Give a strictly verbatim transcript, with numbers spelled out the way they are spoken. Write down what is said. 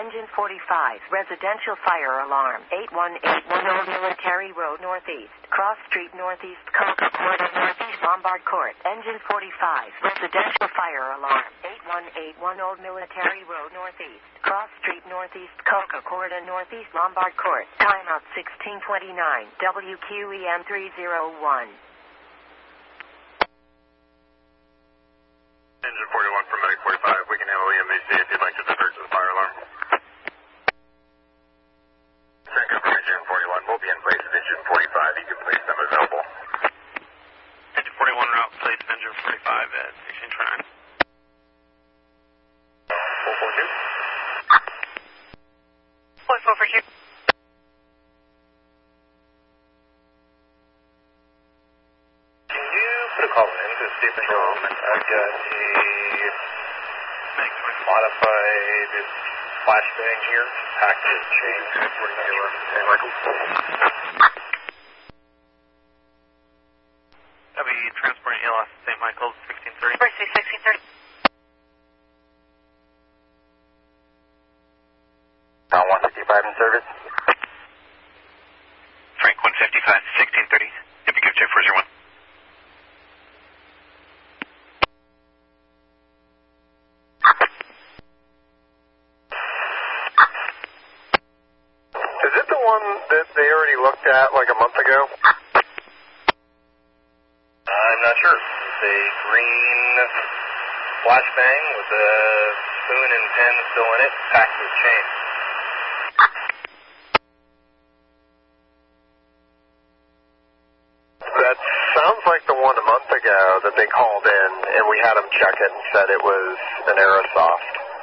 Engine forty-five, residential fire alarm, eight one eight one Old Military Road Northeast, Cross Street Northeast, Coca Court Northeast, Lombard Court. Engine forty-five, residential fire alarm, eight one eight one Old Military Road Northeast, Cross Street Northeast, Coca Court Northeast, Lombard Court. Timeout sixteen twenty-nine, W Q E M three oh one. Engine forty-one from Medic forty-five, we can handle E M V C if you'd like to divert to the fire alarm. Thank you for Engine forty-one, we'll be in place at Engine forty-five, you can place them available. Engine forty-one route, place Engine forty-five at sixteen twenty-nine. four four two. four four two. Can you put a call in to see if the element I've got a modified flashbang here, active chain, transporting A L S Saint Michael. That'll be transporting A L S Saint Michael's sixteen thirty. sixteen thirty. Uh, one fifty-five in service. Frank one fifty-five, sixteen thirty. If you give check for zero one. Is it the one that they already looked at like a month ago? I'm not sure. It's a green flashbang with a spoon and pen still in it, packed with chain. That sounds like the one a month ago that they called in and we had them check it and said it was an Aerosoft.